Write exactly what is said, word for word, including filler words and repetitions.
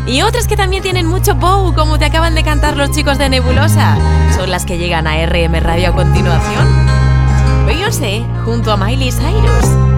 Y otras que también tienen mucho bow, como te acaban de cantar los chicos de Nebulosa, son las que llegan a R M Radio a continuación. Beyoncé junto a Miley Cyrus.